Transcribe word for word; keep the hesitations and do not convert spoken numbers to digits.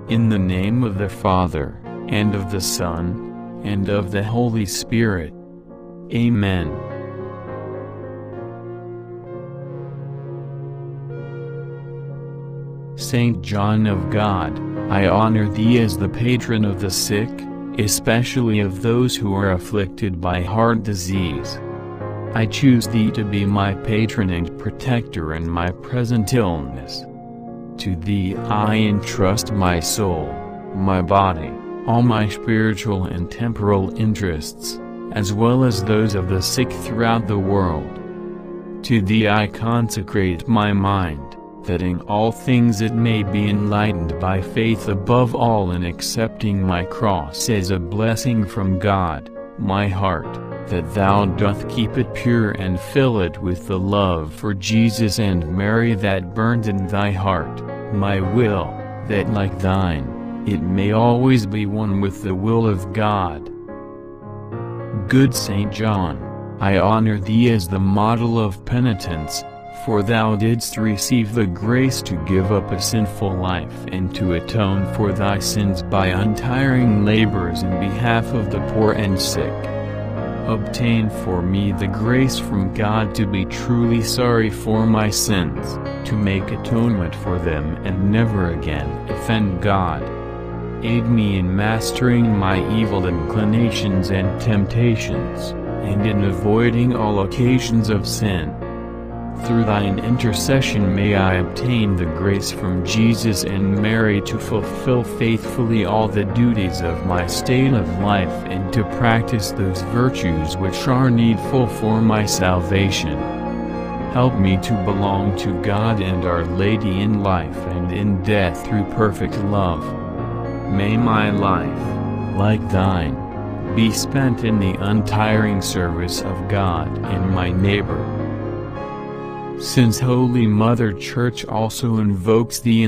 In the name of the Father, and of the Son, and of the Holy Spirit. Amen. Saint John of God, I honor thee as the patron of the sick, especially of those who are afflicted by heart disease. I choose thee to be my patron and protector in my present illness. To thee I entrust my soul, my body, all my spiritual and temporal interests, as well as those of the sick throughout the world. To thee I consecrate my mind, that in all things it may be enlightened by faith, above all in accepting my cross as a blessing from God, my heart, that thou doth keep it pure and fill it with the love for Jesus and Mary that burned in thy heart, my will, that like thine, it may always be one with the will of God. Good Saint John, I honor thee as the model of penitence, for thou didst receive the grace to give up a sinful life and to atone for thy sins by untiring labors in behalf of the poor and sick. Obtain for me the grace from God to be truly sorry for my sins, to make atonement for them and never again offend God. Aid me in mastering my evil inclinations and temptations, and in avoiding all occasions of sin. Through thine intercession may I obtain the grace from Jesus and Mary to fulfill faithfully all the duties of my state of life and to practice those virtues which are needful for my salvation. Help me to belong to God and Our Lady in life and in death through perfect love. May my life, like thine, be spent in the untiring service of God and my neighbor. Since Holy Mother Church also invokes thee